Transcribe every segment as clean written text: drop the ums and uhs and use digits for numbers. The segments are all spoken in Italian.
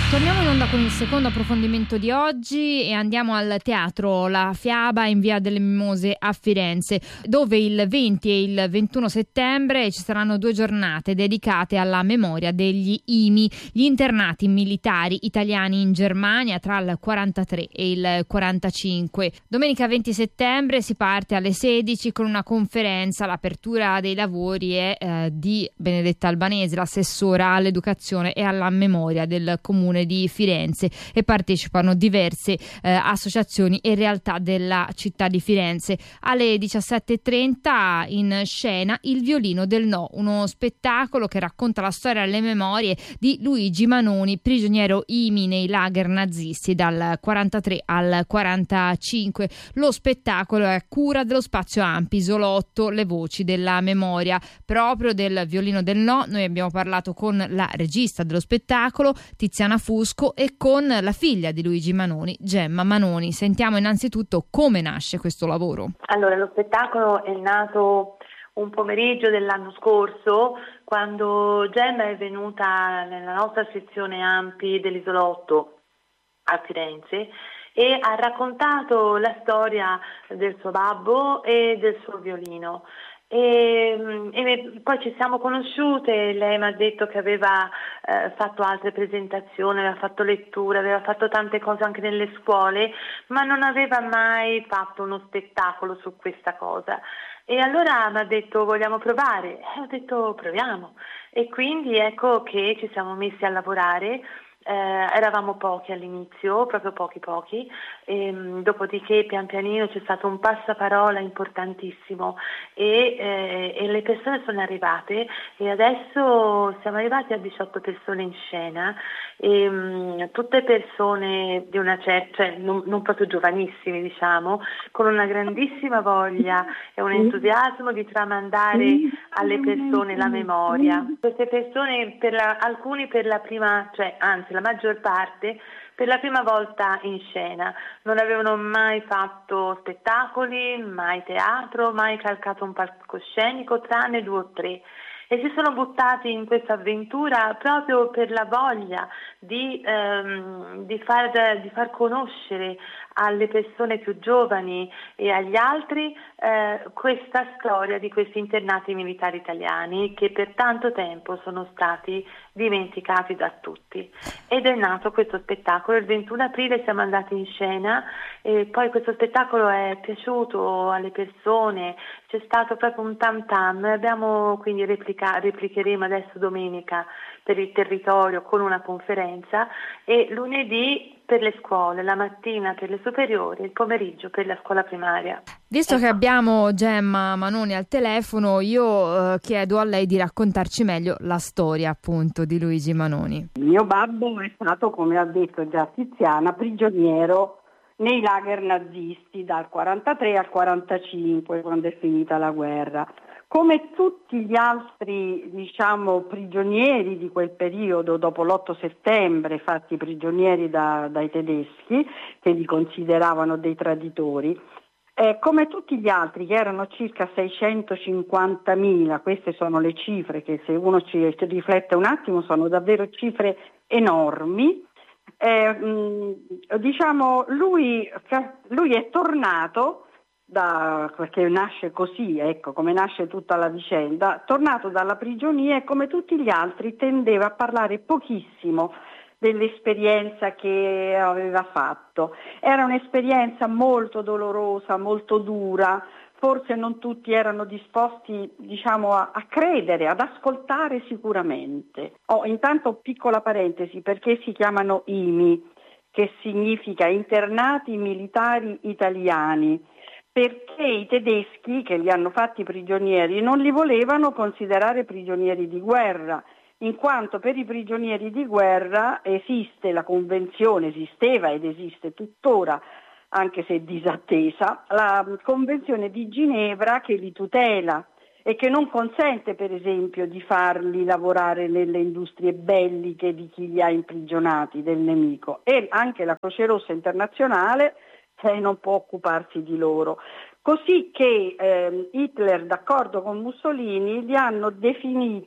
Torniamo in onda con il secondo approfondimento di oggi e andiamo al teatro La Fiaba in Via delle Mimose a Firenze, dove il 20 e il 21 settembre ci saranno 2 giornate dedicate alla memoria degli IMI, gli internati militari italiani in Germania tra il 43 e il 45. Domenica 20 settembre si parte alle 16 con una conferenza. L'apertura dei lavori è di Benedetta Albanese, l'assessora all'educazione e alla memoria del comune di Firenze, e partecipano diverse associazioni e realtà della città di Firenze. Alle 17:30 in scena Il violino del no, uno spettacolo che racconta la storia e le memorie di Luigi Manoni, prigioniero IMI nei lager nazisti dal 43 al 45. Lo spettacolo è a cura dello Spazio Ampi, Isolotto, le voci della memoria. Proprio del violino del no noi abbiamo parlato con la regista dello spettacolo, Tiziana Fusco, e con la figlia di Luigi Manoni, Gemma Manoni. Sentiamo innanzitutto come nasce questo lavoro. Allora, lo spettacolo è nato un pomeriggio dell'anno scorso, quando Gemma è venuta nella nostra sezione Ampi dell'Isolotto a Firenze e ha raccontato la storia del suo babbo e del suo violino. E poi ci siamo conosciute, lei mi ha detto che aveva fatto altre presentazioni, aveva fatto letture, aveva fatto tante cose anche nelle scuole, ma non aveva mai fatto uno spettacolo su questa cosa. E allora mi ha detto: vogliamo provare? E ho detto: proviamo. E quindi ecco che ci siamo messi a lavorare. Eravamo pochi all'inizio, proprio pochi, dopodiché pian pianino c'è stato un passaparola importantissimo e le persone sono arrivate, e adesso siamo arrivati a 18 persone in scena, tutte persone di una certa, cioè non proprio giovanissime, diciamo, con una grandissima voglia e un entusiasmo di tramandare alle persone la memoria. Queste persone, alcuni per la prima, cioè anzi la maggior parte, per la prima volta in scena. Non avevano mai fatto spettacoli, mai teatro, mai calcato un palcoscenico, tranne 2 o 3. E si sono buttati in questa avventura proprio per la voglia di far conoscere alle persone più giovani e agli altri questa storia di questi internati militari italiani che per tanto tempo sono stati dimenticati da tutti. Ed è nato questo spettacolo. Il 21 aprile siamo andati in scena e poi questo spettacolo è piaciuto alle persone, c'è stato proprio un tam tam. Abbiamo quindi replicheremo adesso domenica per il territorio con una conferenza, e lunedì per le scuole, la mattina per le superiori, il pomeriggio per la scuola primaria. Visto che abbiamo Gemma Manoni al telefono, io chiedo a lei di raccontarci meglio la storia appunto di Luigi Manoni. Mio babbo è stato, come ha detto già Tiziana, prigioniero nei lager nazisti dal 43 al 45, quando è finita la guerra. Come tutti gli altri, prigionieri di quel periodo, dopo l'8 settembre, fatti prigionieri dai tedeschi, che li consideravano dei traditori, come tutti gli altri, che erano circa 650.000, queste sono le cifre che, se uno ci riflette un attimo, sono davvero cifre enormi. Lui è tornato, perché nasce così, ecco, come nasce tutta la vicenda, tornato dalla prigionia, e come tutti gli altri tendeva a parlare pochissimo dell'esperienza che aveva fatto. Era un'esperienza molto dolorosa, molto dura. Forse non tutti erano disposti, a credere, ad ascoltare sicuramente. Intanto piccola parentesi, perché si chiamano IMI, che significa Internati Militari Italiani, perché i tedeschi che li hanno fatti prigionieri non li volevano considerare prigionieri di guerra, in quanto per i prigionieri di guerra esiste la convenzione, esisteva ed esiste tuttora, anche se disattesa, la Convenzione di Ginevra, che li tutela e che non consente, per esempio, di farli lavorare nelle industrie belliche di chi li ha imprigionati, del nemico, e anche la Croce Rossa internazionale non può occuparsi di loro. Così che Hitler, d'accordo con Mussolini, li hanno definiti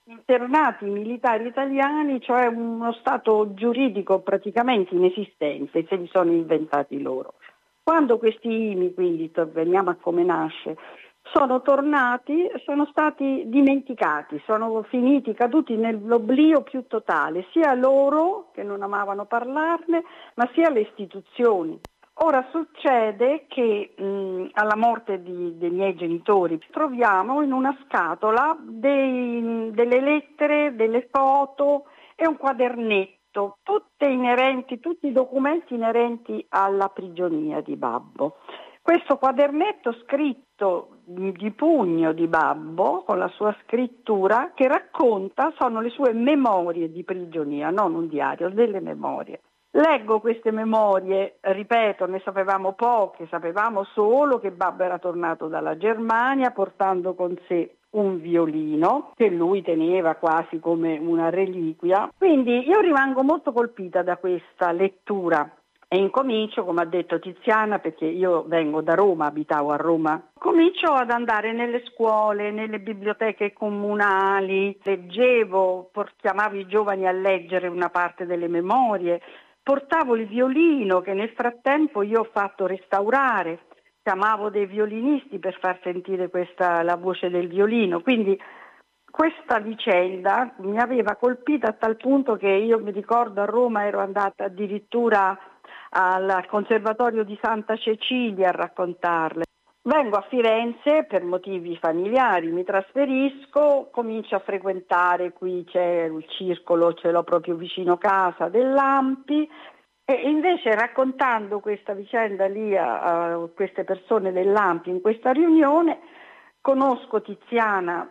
internati militari italiani, cioè uno stato giuridico praticamente inesistente, se li sono inventati loro. Quando questi IMI, quindi veniamo a come nasce, sono tornati, sono stati dimenticati, sono finiti, caduti nell'oblio più totale, sia loro che non amavano parlarne, ma sia le istituzioni. Ora succede che alla morte dei miei genitori troviamo in una scatola delle lettere, delle foto e un quadernetto, tutti i documenti inerenti alla prigionia di Babbo. Questo quadernetto scritto di pugno di Babbo, con la sua scrittura, che sono le sue memorie di prigionia, non un diario, delle memorie. Leggo queste memorie, ripeto, ne sapevamo poche, sapevamo solo che Babbo era tornato dalla Germania portando con sé un violino che lui teneva quasi come una reliquia. Quindi io rimango molto colpita da questa lettura e incomincio, come ha detto Tiziana, perché io vengo da Roma, abitavo a Roma, comincio ad andare nelle scuole, nelle biblioteche comunali, leggevo, chiamavo i giovani a leggere una parte delle memorie, portavo il violino che nel frattempo io ho fatto restaurare, chiamavo dei violinisti per far sentire la voce del violino, quindi questa vicenda mi aveva colpita a tal punto che io mi ricordo a Roma ero andata addirittura al Conservatorio di Santa Cecilia a raccontarle. Vengo a Firenze per motivi familiari, mi trasferisco, comincio a frequentare, qui c'è il circolo, ce l'ho proprio vicino casa, dell'Ampi, e invece raccontando questa vicenda lì a queste persone dell'Ampi in questa riunione, conosco Tiziana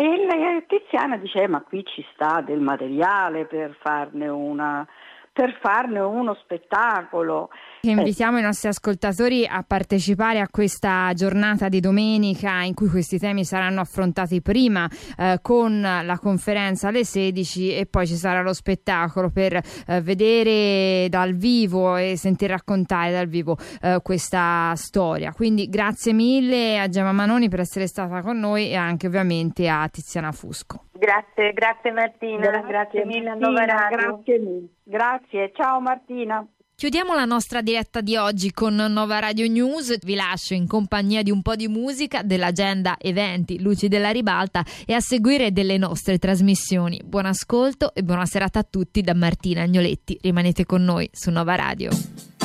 e Tiziana dice ma qui ci sta del materiale per farne uno spettacolo. Invitiamo i nostri ascoltatori a partecipare a questa giornata di domenica in cui questi temi saranno affrontati prima con la conferenza alle 16 e poi ci sarà lo spettacolo per vedere dal vivo e sentire raccontare dal vivo questa storia. Quindi grazie mille a Gemma Manoni per essere stata con noi e anche ovviamente a Tiziana Fusco. Grazie Martina, grazie mille a Nova Radio. Grazie, ciao Martina. Chiudiamo la nostra diretta di oggi con Nova Radio News. Vi lascio in compagnia di un po' di musica, dell'agenda eventi Luci della Ribalta e a seguire delle nostre trasmissioni. Buon ascolto e buona serata a tutti da Martina Agnoletti. Rimanete con noi su Nova Radio.